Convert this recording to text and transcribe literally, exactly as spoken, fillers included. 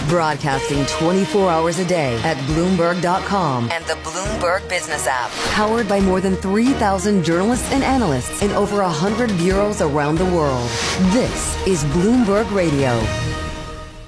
Broadcasting twenty-four hours a day at Bloomberg dot com and the Bloomberg Business app. Powered by more than three thousand journalists and analysts in over one hundred bureaus around the world. This is Bloomberg Radio.